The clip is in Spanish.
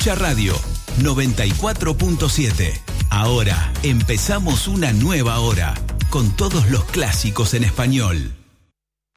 Tuya Radio 94.7. Ahora empezamos una nueva hora con todos los clásicos en español.